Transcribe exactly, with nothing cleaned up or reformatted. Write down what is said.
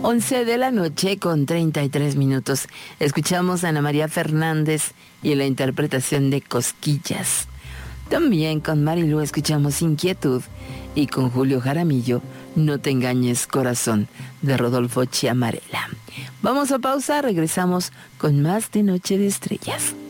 once de la noche con treinta y tres minutos. Escuchamos a Ana María Fernández y la interpretación de Cosquillas. También con Marilu escuchamos Inquietud y con Julio Jaramillo, No te engañes corazón, de Rodolfo Chiamarela. Vamos a pausa, regresamos con más de Noche de Estrellas.